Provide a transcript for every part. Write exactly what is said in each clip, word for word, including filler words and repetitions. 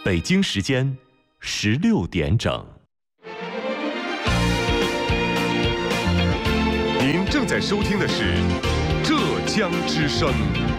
北京时间十六点整。 您正在收听的是浙江之声。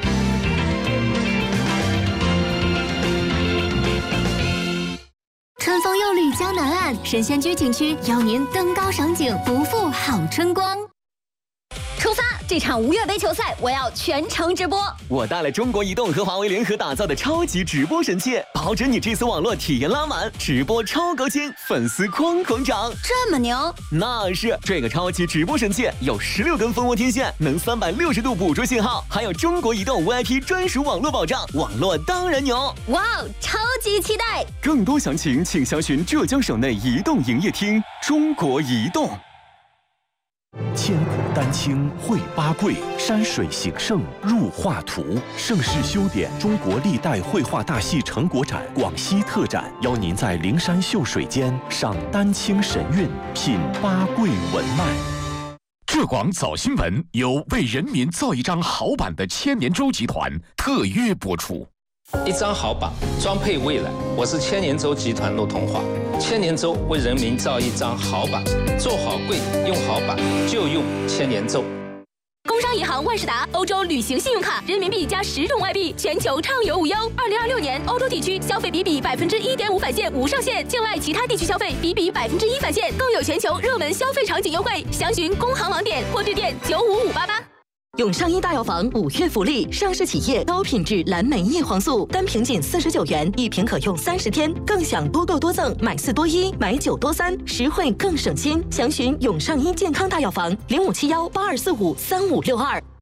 春风又绿江南岸，神仙居景区邀您登高赏景，不负好春光。出发！这场无月杯球赛，我要全程直播。 我带了中国移动和华为联合打造的超级直播神器，保证你这次网络体验拉满，直播超高清，粉丝哐哐涨。 这么牛？ 那是，这个超级直播神器有十六根蜂窝天线，能三百六十度捕捉信号，还有中国移动 V I P 专属网络保障，网络当然牛。 哇哦，超级期待！ 更多详情请详询浙江省内移动营业厅。中国移动。 千古丹青绘八桂，山水形胜入画图。盛世修典中国历代绘画大戏成果展广西特展，邀您在灵山秀水间赏丹青神韵，品八桂文脉。 浙广早新闻由为人民造一张好版的千年舟集团特约播出。 一张好版，装配未来。我是千年舟集团陆同华。千年舟为人民造一张好版，做好柜，用好版就用千年舟。 工商银行万事达欧洲旅行信用卡，人民币加十种外币，全球畅游无忧。二零二六年欧洲地区消费比比百分之一点五返现无上限，境外其他地区消费比比百分之一返现，更有全球热门消费场景优惠。详询工行网点或致电九五五八八。 永上一大药房五月福利，上市企业高品质蓝莓叶黄素，单瓶仅四十九元，一瓶可用三十天，更享多购多赠，买四多一，买九多三，实惠更省心。详询永上一健康大药房零五七幺八二四五三五六二。